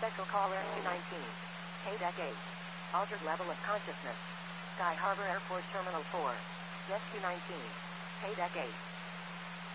Special caller 219. Paydeck 8. Altered level of consciousness. Sky Harbor Airport Terminal 4. Yes 219. Paydeck 8.